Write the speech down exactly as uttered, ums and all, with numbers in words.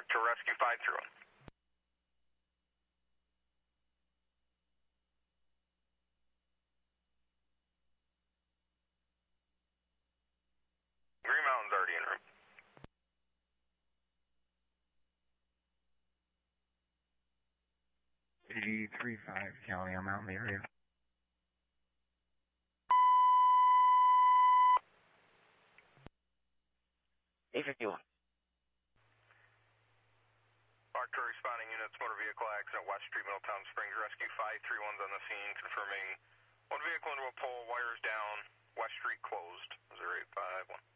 Arc to rescue five three one. Green Mountain's already en route. eighty-three five County, I'm out in the area. eight fifty-one. Arc to responding units, motor vehicle accident, West Street, Middletown Springs, rescue five three one's on the scene, confirming one vehicle into a pole, wires down, West Street closed, zero eight five one.